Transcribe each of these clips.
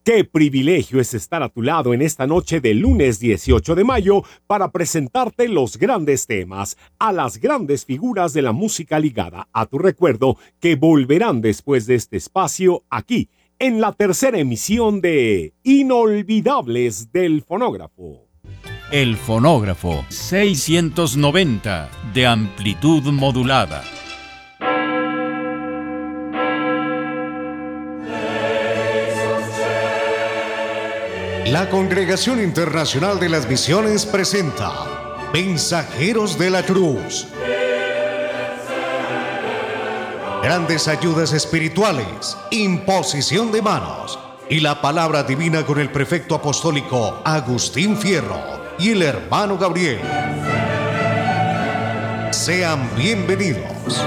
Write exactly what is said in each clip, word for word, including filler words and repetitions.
Qué privilegio es estar a tu lado en esta noche de lunes dieciocho de mayo para presentarte los grandes temas, a las grandes figuras de la música ligada a tu recuerdo que volverán después de este espacio aquí, en la tercera emisión de Inolvidables del Fonógrafo. El Fonógrafo seiscientos noventa de amplitud modulada. La Congregación Internacional de las Misiones presenta Mensajeros de la Cruz. Grandes ayudas espirituales, imposición de manos y la palabra divina con el prefecto apostólico Agustín Fierro y el hermano Gabriel. Sean bienvenidos.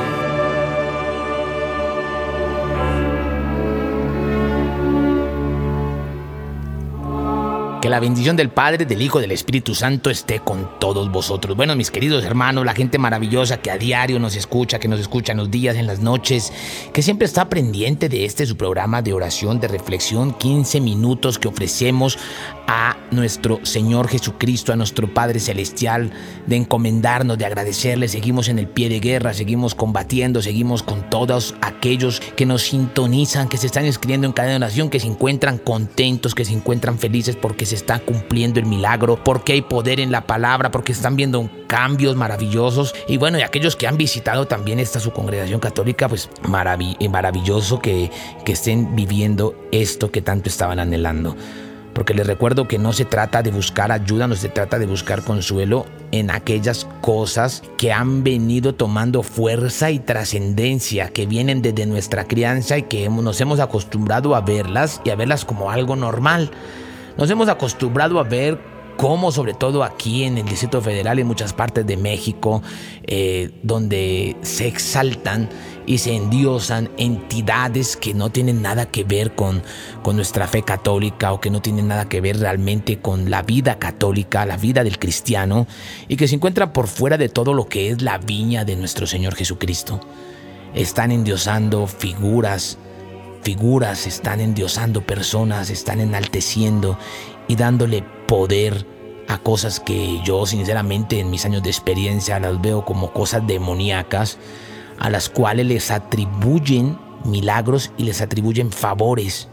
Que la bendición del Padre, del Hijo y del Espíritu Santo esté con todos vosotros. Bueno, mis queridos hermanos, la gente maravillosa que a diario nos escucha, que nos escucha en los días, en las noches, que siempre está pendiente de este su programa de oración, de reflexión, quince minutos que ofrecemos a nuestro Señor Jesucristo, a nuestro Padre Celestial, de encomendarnos, de agradecerle. Seguimos en el pie de guerra, seguimos combatiendo, seguimos con todos aquellos que nos sintonizan, que se están inscribiendo en cadena de oración, que se encuentran contentos, que se encuentran felices porque se está cumpliendo el milagro, porque hay poder en la palabra, porque están viendo cambios maravillosos. Y bueno, y aquellos que han visitado también esta su congregación católica, pues marav- maravilloso que, que estén viviendo esto que tanto estaban anhelando. Porque les recuerdo que no se trata de buscar ayuda, no se trata de buscar consuelo en aquellas cosas que han venido tomando fuerza y trascendencia, que vienen desde nuestra crianza y que hemos, nos hemos acostumbrado a verlas y a verlas como algo normal. Nos hemos acostumbrado a ver cómo, sobre todo aquí en el Distrito Federal y en muchas partes de México, eh, donde se exaltan y se endiosan entidades que no tienen nada que ver con, con nuestra fe católica, o que no tienen nada que ver realmente con la vida católica, la vida del cristiano, y que se encuentran por fuera de todo lo que es la viña de nuestro Señor Jesucristo. Están endiosando figuras, figuras, están endiosando personas, están enalteciendo y dándole poder a cosas que yo sinceramente en mis años de experiencia las veo como cosas demoníacas, a las cuales les atribuyen milagros y les atribuyen favores.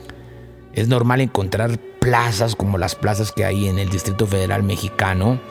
Es normal encontrar plazas como las plazas que hay en el Distrito Federal mexicano,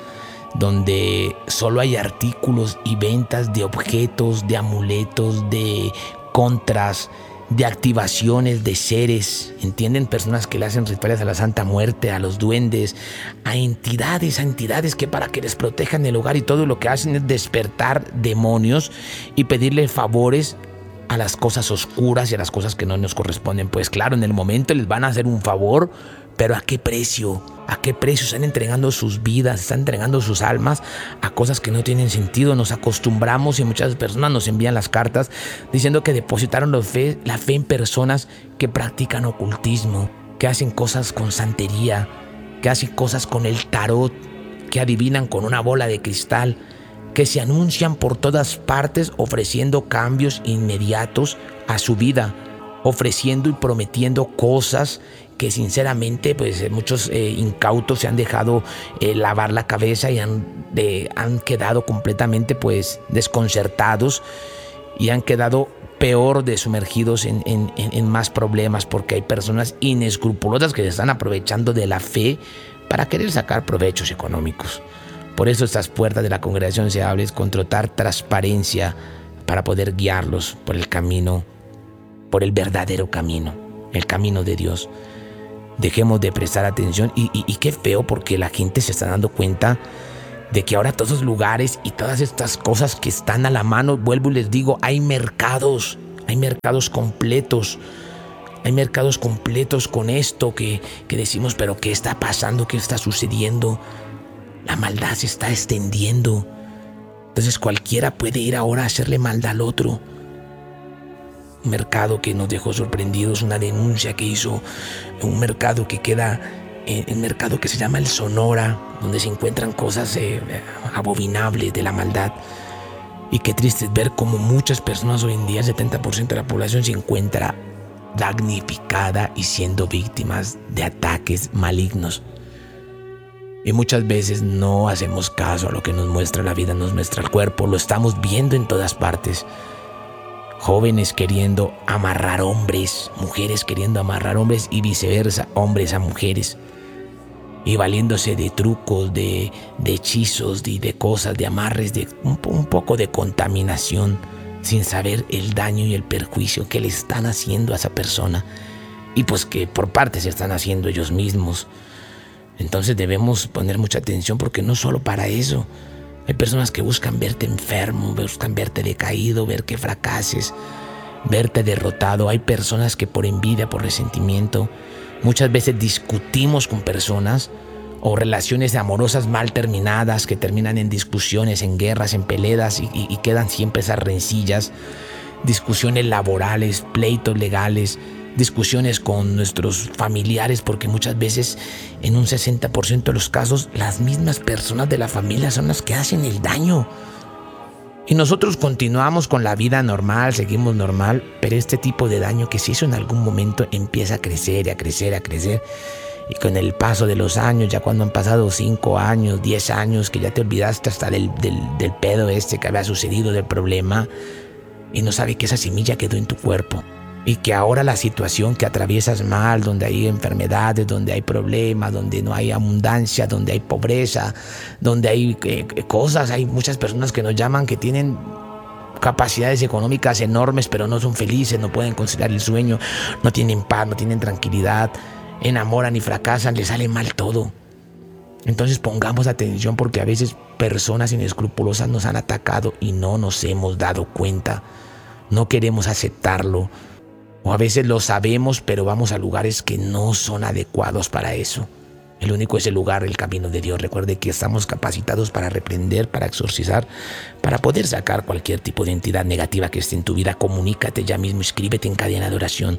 donde solo hay artículos y ventas de objetos, de amuletos, de contras, de activaciones de seres, ¿entienden? Personas que le hacen rituales a la Santa Muerte, a los duendes, a entidades, a entidades que para que les protejan el hogar, y todo lo que hacen es despertar demonios y pedirle favores a las cosas oscuras y a las cosas que no nos corresponden. Pues claro, en el momento les van a hacer un favor, pero ¿a qué precio? ¿A qué precio? Están entregando sus vidas, están entregando sus almas a cosas que no tienen sentido. Nos acostumbramos y muchas personas nos envían las cartas diciendo que depositaron la fe, la fe en personas que practican ocultismo, que hacen cosas con santería, que hacen cosas con el tarot, que adivinan con una bola de cristal, que se anuncian por todas partes ofreciendo cambios inmediatos a su vida, ofreciendo y prometiendo cosas que sinceramente pues muchos eh, incautos se han dejado eh, lavar la cabeza y han, de, han quedado completamente pues desconcertados y han quedado peor de sumergidos en, en, en más problemas, porque hay personas inescrupulosas que se están aprovechando de la fe para querer sacar provechos económicos. Por eso estas puertas de la congregación se abren con total transparencia para poder guiarlos por el camino, por el verdadero camino, el camino de Dios. Dejemos de prestar atención y, y, y qué feo, porque la gente se está dando cuenta de que ahora todos los lugares y todas estas cosas que están a la mano, vuelvo y les digo, hay mercados, hay mercados completos, hay mercados completos con esto que, que decimos, pero ¿qué está pasando? ¿Qué está sucediendo? La maldad se está extendiendo. Entonces cualquiera puede ir ahora a hacerle maldad al otro. Un mercado que nos dejó sorprendidos, una denuncia que hizo un mercado que queda, eh, un mercado que se llama el Sonora, donde se encuentran cosas eh, abominables de la maldad. Y qué triste es ver cómo muchas personas hoy en día, el setenta por ciento de la población se encuentra damnificada y siendo víctimas de ataques malignos. Y muchas veces no hacemos caso a lo que nos muestra la vida, nos muestra el cuerpo. Lo estamos viendo en todas partes. Jóvenes queriendo amarrar hombres, mujeres queriendo amarrar hombres y viceversa, hombres a mujeres. Y valiéndose de trucos, de, de hechizos, de, de cosas, de amarres, de un, un poco de contaminación, sin saber el daño y el perjuicio que le están haciendo a esa persona. Y pues que por parte se están haciendo ellos mismos. Entonces debemos poner mucha atención, porque no solo para eso. Hay personas que buscan verte enfermo, buscan verte decaído, ver que fracases, verte derrotado. Hay personas que por envidia, por resentimiento, muchas veces discutimos con personas o relaciones amorosas mal terminadas que terminan en discusiones, en guerras, en peleas y, y, y quedan siempre esas rencillas, discusiones laborales, pleitos legales, discusiones con nuestros familiares, porque muchas veces en un sesenta por ciento de los casos las mismas personas de la familia son las que hacen el daño. Y nosotros continuamos con la vida normal, seguimos normal, pero este tipo de daño que se hizo en algún momento empieza a crecer y a crecer, a crecer. Y con el paso de los años, ya cuando han pasado cinco años, diez años, que ya te olvidaste hasta del, del, del pedo este que había sucedido, del problema, y no sabes que esa semilla quedó en tu cuerpo. Y que ahora la situación que atraviesas mal, donde hay enfermedades, donde hay problemas, donde no hay abundancia, donde hay pobreza, donde hay eh, cosas, hay muchas personas que nos llaman que tienen capacidades económicas enormes, pero no son felices, no pueden conciliar el sueño, no tienen paz, no tienen tranquilidad, enamoran y fracasan, les sale mal todo. Entonces pongamos atención, porque a veces personas inescrupulosas nos han atacado y no nos hemos dado cuenta, no queremos aceptarlo. O a veces lo sabemos, pero vamos a lugares que no son adecuados para eso. El único es el lugar, el camino de Dios. Recuerde que estamos capacitados para reprender, para exorcizar, para poder sacar cualquier tipo de entidad negativa que esté en tu vida. Comunícate ya mismo, inscríbete en cadena de oración.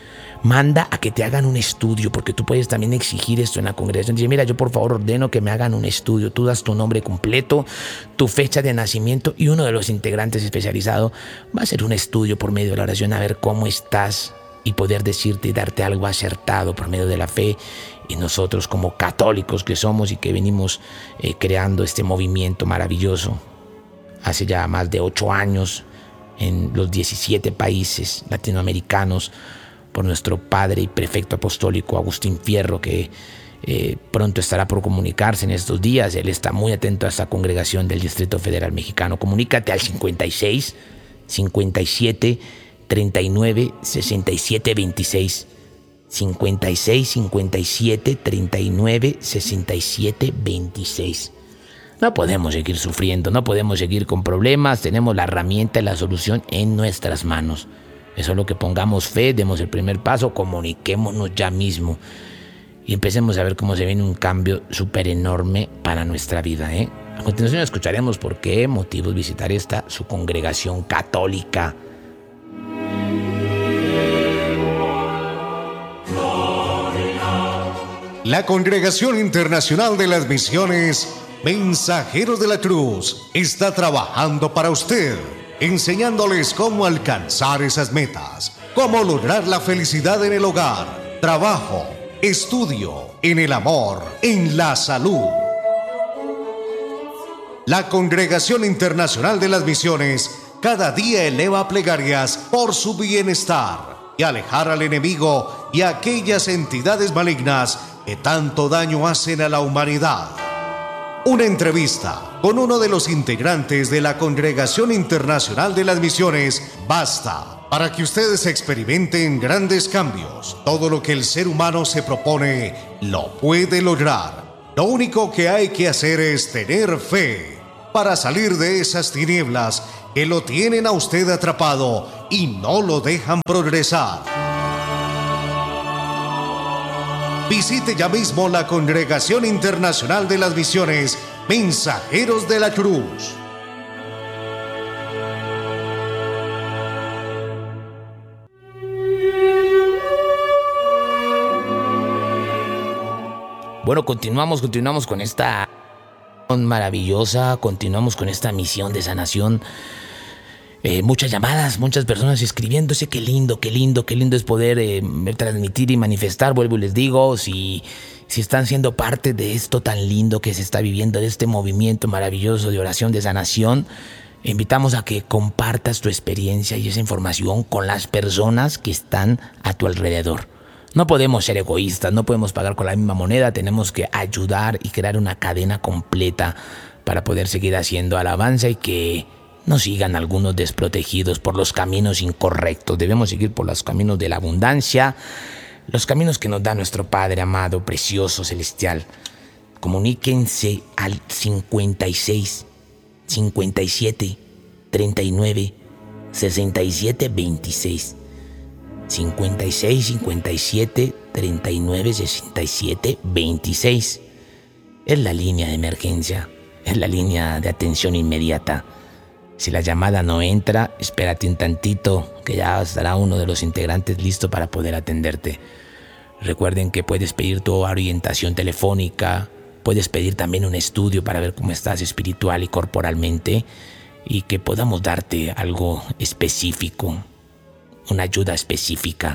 Manda a que te hagan un estudio, porque tú puedes también exigir esto en la congregación. Dice, mira, yo por favor ordeno que me hagan un estudio. Tú das tu nombre completo, tu fecha de nacimiento, y uno de los integrantes especializados va a hacer un estudio por medio de la oración, a ver cómo estás y poder decirte y darte algo acertado por medio de la fe. Y nosotros, como católicos que somos y que venimos eh, creando este movimiento maravilloso hace ya más de ocho años en los diecisiete países latinoamericanos, por nuestro padre y prefecto apostólico Agustín Fierro, que eh, pronto estará por comunicarse en estos días. Él está muy atento a esta congregación del Distrito Federal Mexicano. Comunícate al cincuenta y seis, cincuenta y siete, treinta y nueve, sesenta y siete veintiséis. cincuenta y seis, cincuenta y siete, treinta y nueve, sesenta y siete veintiséis. No podemos seguir sufriendo, no podemos seguir con problemas. Tenemos la herramienta y la solución en nuestras manos. Eso es lo que pongamos fe, demos el primer paso, comuniquémonos ya mismo y empecemos a ver cómo se viene un cambio súper enorme para nuestra vida, ¿eh? A continuación escucharemos por qué motivos visitar esta, su congregación católica. La Congregación Internacional de las Misiones Mensajeros de la Cruz está trabajando para usted, enseñándoles cómo alcanzar esas metas, cómo lograr la felicidad en el hogar, trabajo, estudio, en el amor, en la salud. La Congregación Internacional de las Misiones cada día eleva plegarias por su bienestar y alejar al enemigo y a aquellas entidades malignas que tanto daño hacen a la humanidad. Una entrevista con uno de los integrantes de la Congregación Internacional de las Misiones basta para que ustedes experimenten grandes cambios. Todo lo que el ser humano se propone lo puede lograr. Lo único que hay que hacer es tener fe para salir de esas tinieblas que lo tienen a usted atrapado y no lo dejan progresar. Visite ya mismo la Congregación Internacional de las Misiones Mensajeros de la Cruz. Bueno, continuamos, continuamos con esta maravillosa, continuamos con esta misión de sanación. Eh, muchas llamadas, muchas personas escribiéndose. Qué lindo, qué lindo, qué lindo es poder eh, transmitir y manifestar. Vuelvo y les digo, si, si están siendo parte de esto tan lindo que se está viviendo, de este movimiento maravilloso de oración de sanación, invitamos a que compartas tu experiencia y esa información con las personas que están a tu alrededor. No podemos ser egoístas, no podemos pagar con la misma moneda, tenemos que ayudar y crear una cadena completa para poder seguir haciendo alabanza y que no sigan algunos desprotegidos por los caminos incorrectos. Debemos seguir por los caminos de la abundancia, los caminos que nos da nuestro Padre amado, precioso, celestial. Comuníquense al cincuenta y seis, cincuenta y siete, treinta y nueve, sesenta y siete, veintiséis. cincuenta y seis, cincuenta y siete, treinta y nueve, sesenta y siete, veintiséis. Es la línea de emergencia, es la línea de atención inmediata. Si la llamada no entra, espérate un tantito, que ya estará uno de los integrantes listo para poder atenderte. Recuerden que puedes pedir tu orientación telefónica, puedes pedir también un estudio para ver cómo estás espiritual y corporalmente y que podamos darte algo específico, una ayuda específica.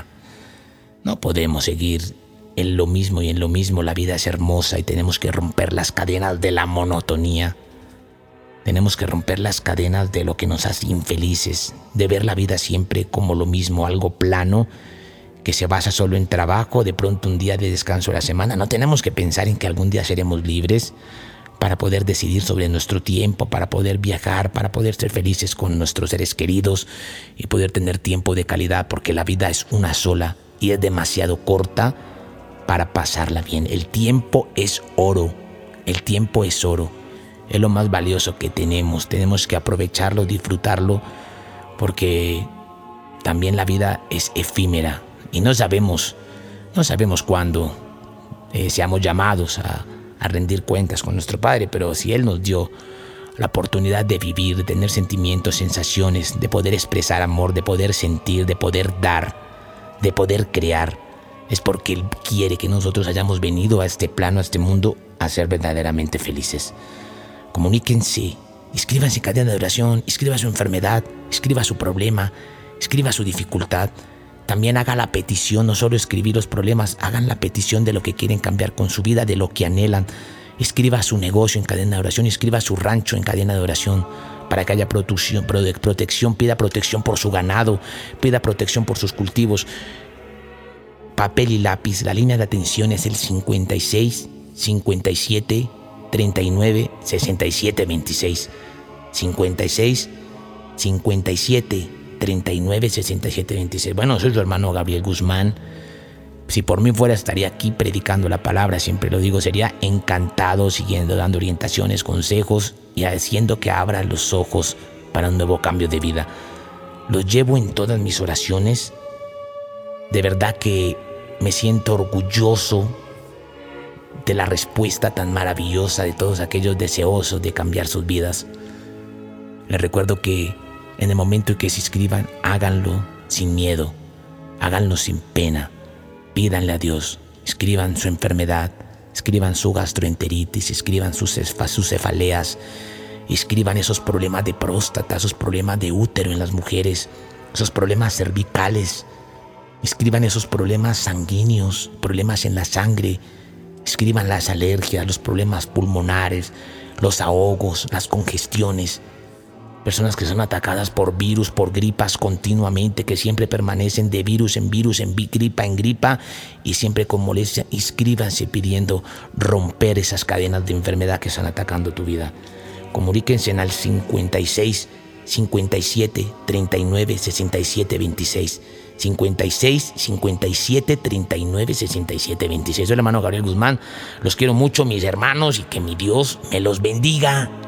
No podemos seguir en lo mismo y en lo mismo. La vida es hermosa y tenemos que romper las cadenas de la monotonía. Tenemos que romper las cadenas de lo que nos hace infelices, de ver la vida siempre como lo mismo, algo plano, que se basa solo en trabajo, de pronto un día de descanso a la semana. No tenemos que pensar en que algún día seremos libres para poder decidir sobre nuestro tiempo, para poder viajar, para poder ser felices con nuestros seres queridos y poder tener tiempo de calidad, porque la vida es una sola y es demasiado corta para pasarla bien. El tiempo es oro, el tiempo es oro. Es lo más valioso que tenemos. Tenemos que aprovecharlo, disfrutarlo, porque también la vida es efímera y no sabemos, no sabemos cuándo eh, seamos llamados a, a rendir cuentas con nuestro Padre, pero si Él nos dio la oportunidad de vivir, de tener sentimientos, sensaciones, de poder expresar amor, de poder sentir, de poder dar, de poder crear, es porque Él quiere que nosotros hayamos venido a este plano, a este mundo, a ser verdaderamente felices. Comuníquense, inscríbanse en cadena de oración, escriba su enfermedad, escriba su problema, escriba su dificultad. También haga la petición, no solo escribir los problemas, hagan la petición de lo que quieren cambiar con su vida, de lo que anhelan. Escriba su negocio en cadena de oración, escriba su rancho en cadena de oración para que haya protección, protección, pida protección por su ganado, pida protección por sus cultivos. Papel y lápiz, la línea de atención es el cincuenta y seis, cincuenta y siete, treinta y nueve, sesenta y siete, veintiséis. cincuenta y seis, cincuenta y siete, treinta y nueve, sesenta y siete, veintiséis. Bueno, soy su hermano Gabriel Guzmán. Si por mí fuera, estaría aquí predicando la palabra, siempre lo digo, sería encantado siguiendo, dando orientaciones, consejos y haciendo que abra los ojos para un nuevo cambio de vida. Los llevo en todas mis oraciones. De verdad que me siento orgulloso de la respuesta tan maravillosa de todos aquellos deseosos de cambiar sus vidas. Les recuerdo que en el momento en que se inscriban, háganlo sin miedo, háganlo sin pena, pídanle a Dios, escriban su enfermedad, escriban su gastroenteritis, escriban sus, sus cefaleas, escriban esos problemas de próstata, esos problemas de útero en las mujeres, esos problemas cervicales, escriban esos problemas sanguíneos, problemas en la sangre. Escriban las alergias, los problemas pulmonares, los ahogos, las congestiones. Personas que son atacadas por virus, por gripas continuamente, que siempre permanecen de virus en virus, en gripa en gripa y siempre con molestia. Inscríbanse pidiendo romper esas cadenas de enfermedad que están atacando tu vida. Comuníquense al cincuenta y seis, cincuenta y siete, treinta y nueve, sesenta y siete, veintiséis. cincuenta y seis, cincuenta y siete, treinta y nueve, sesenta y siete, veintiséis. Soy el hermano Gabriel Guzmán. Los quiero mucho, mis hermanos, y que mi Dios me los bendiga.